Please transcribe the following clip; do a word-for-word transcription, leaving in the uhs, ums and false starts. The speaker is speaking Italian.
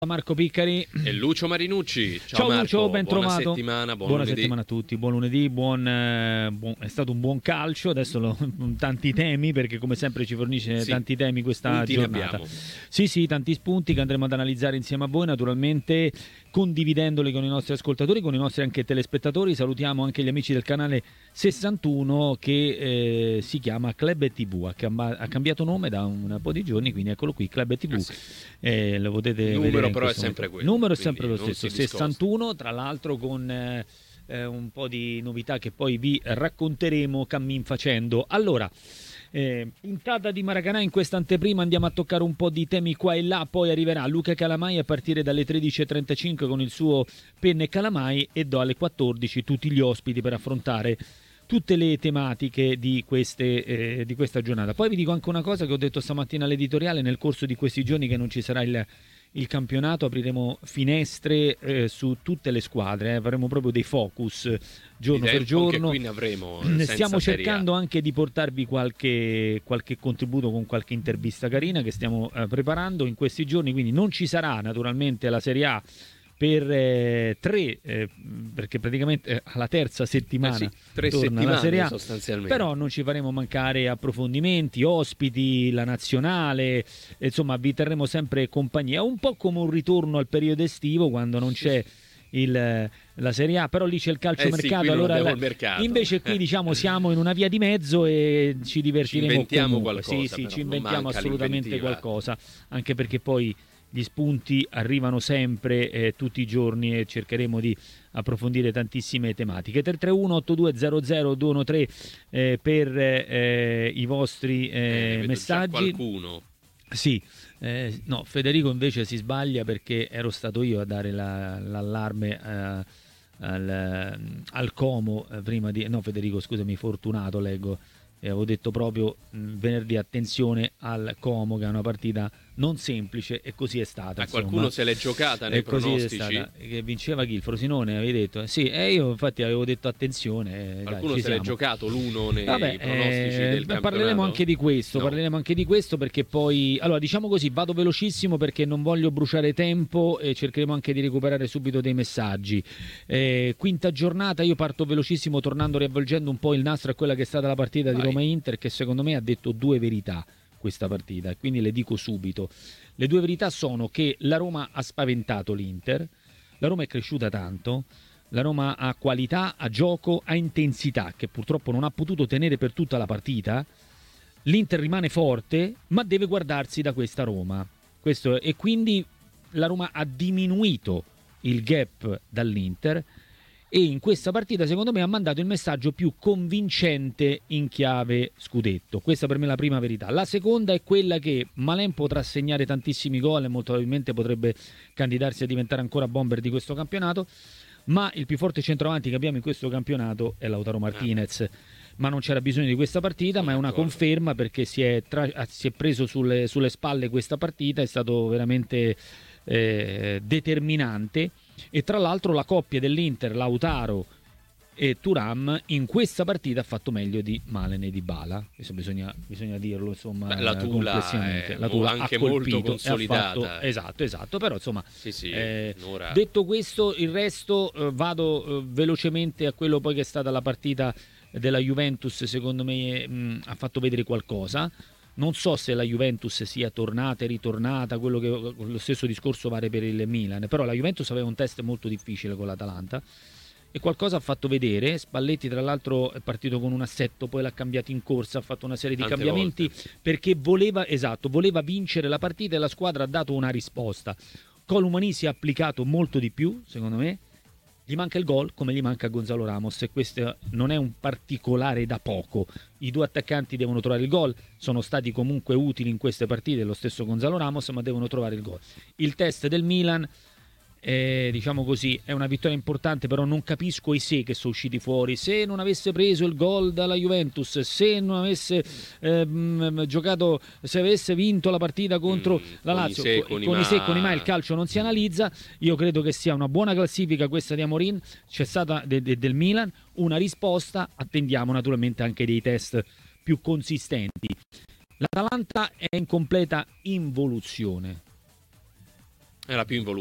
Marco Piccari e Lucio Marinucci. Ciao, Ciao Marco, Lucio, ben buona trovato. settimana, buon buona lunedì. settimana a tutti, buon lunedì, buon, eh, buon- è stato un buon calcio, adesso lo, tanti temi perché come sempre ci fornisce Sì, tanti temi questa punti ne giornata. abbiamo. Sì, sì, tanti spunti che andremo ad analizzare insieme a voi, naturalmente condividendoli con i nostri ascoltatori, con i nostri anche telespettatori. Salutiamo anche gli amici del canale sessantuno che eh, si chiama Club tivù, ha, camba- ha cambiato nome da un po' di giorni, quindi eccolo qui, Club tivù. Ah, sì. Eh, lo potete Il numero vedere in però è questo sempre momento. quello, Il numero è quindi sempre lo non stesso, si discosta. sessantuno, tra l'altro con eh, eh, un po' di novità che poi vi racconteremo cammin facendo. Allora, eh, puntata di Maracanã, in questa anteprima andiamo a toccare un po' di temi qua e là, poi arriverà Luca Calamai a partire dalle tredici e trentacinque con il suo Penne Calamai e do alle quattordici tutti gli ospiti per affrontare tutte le tematiche di, queste, eh, di questa giornata. Poi vi dico anche una cosa che ho detto stamattina all'editoriale: nel corso di questi giorni che non ci sarà il, il campionato apriremo finestre eh, su tutte le squadre, eh. faremo proprio dei focus giorno Di per tempo anche giorno. qui ne avremo, Ne senza stiamo Serie A. cercando anche di portarvi qualche, qualche contributo con qualche intervista carina che stiamo eh, preparando in questi giorni, quindi non ci sarà naturalmente la Serie A per eh, tre, eh, perché praticamente eh, alla terza settimana Eh sì, tre torna settimane la Serie A, sostanzialmente. però non ci faremo mancare approfondimenti, ospiti, la nazionale, insomma vi terremo sempre compagnia, un po' come un ritorno al periodo estivo quando non c'è il, la Serie A, però lì c'è il calciomercato, Eh sì, qui non allora abbiamo la- il mercato. invece qui diciamo siamo in una via di mezzo e ci divertiremo Ci inventiamo comunque. qualcosa, sì, sì, però, ci non inventiamo manca assolutamente l'inventiva. qualcosa, anche perché poi gli spunti arrivano sempre, eh, tutti i giorni, e cercheremo di approfondire tantissime tematiche. tre tre uno otto due zero zero due uno tre eh, per eh, i vostri Eh, eh, ne vedo messaggi. già qualcuno. Sì, eh, no, Federico invece si sbaglia perché ero stato io a dare la- l'allarme eh, al, al Como eh, prima di... No, Federico, scusami, Fortunato leggo. E avevo detto proprio mh, venerdì attenzione al Como, che è una partita non semplice, e così è stata. Ah, Insomma. qualcuno se l'è giocata nei E così è pronostici? stata. Che vinceva chi? Il Frosinone, avevi detto? Sì, e io infatti avevo detto attenzione. eh, dai, Qualcuno ci se l'è siamo. giocato l'uno nei Vabbè, pronostici eh, del beh, campionato? parleremo anche di questo, No. parleremo anche di questo perché poi, allora diciamo così, vado velocissimo perché non voglio bruciare tempo e cercheremo anche di recuperare subito dei messaggi. Eh, quinta giornata, io parto velocissimo tornando, riavvolgendo un po' il nastro a quella che è stata la partita Vai. di Roma-Inter, che secondo me ha detto due verità questa partita, e quindi le dico subito. Le due verità sono che la Roma ha spaventato l'Inter, la Roma è cresciuta tanto, la Roma ha qualità, ha gioco, ha intensità che purtroppo non ha potuto tenere per tutta la partita. L'Inter rimane forte, ma deve guardarsi da questa Roma. Questo, e quindi la Roma ha diminuito il gap dall'Inter e in questa partita secondo me ha mandato il messaggio più convincente in chiave scudetto. Questa per me è la prima verità. La seconda è quella che Malen potrà segnare tantissimi gol e molto probabilmente potrebbe candidarsi a diventare ancora bomber di questo campionato, ma il più forte centravanti che abbiamo in questo campionato è Lautaro Martinez. Ma non c'era bisogno di questa partita, Sono ma è una d'accordo. conferma perché si è, tra- si è preso sulle, sulle spalle questa partita, è stato veramente eh, determinante. E tra l'altro la coppia dell'Inter, Lautaro e Thuram, in questa partita ha fatto meglio di Malen e Dybala. Questo bisogna, bisogna dirlo, insomma. Beh, la Tula complessivamente. è La Tula anche ha colpito molto consolidata, e ha fatto, eh. esatto, esatto, però insomma, Sì, sì, eh, un'ora. detto questo, il resto eh, vado eh, velocemente a quello poi che è stata la partita della Juventus. Secondo me mh, ha fatto vedere qualcosa. Non so se la Juventus sia tornata e ritornata, quello che, lo stesso discorso vale per il Milan, però la Juventus aveva un test molto difficile con l'Atalanta e qualcosa ha fatto vedere. Spalletti tra l'altro è partito con un assetto, poi l'ha cambiato in corsa, ha fatto una serie di Tante cambiamenti volte. perché voleva, esatto, voleva vincere la partita e la squadra ha dato una risposta. Columani si è applicato molto di più, secondo me. Gli manca il gol come gli manca a Gonzalo Ramos, e questo non è un particolare da poco. I due attaccanti devono trovare il gol, sono stati comunque utili in queste partite lo stesso Gonzalo Ramos, ma devono trovare il gol. Il test del Milan, eh, diciamo così, è una vittoria importante, però non capisco i se che sono usciti fuori. Se non avesse preso il gol dalla Juventus, se non avesse ehm, giocato, se avesse vinto la partita contro Mm, la con i Lazio, se, co- con i con i se e con i ma. ma il calcio non si analizza. Io credo che sia una buona classifica questa di Amorin, c'è stata de- de- del Milan una risposta, attendiamo naturalmente anche dei test più consistenti. L'Atalanta è in completa involuzione. Era più involuta.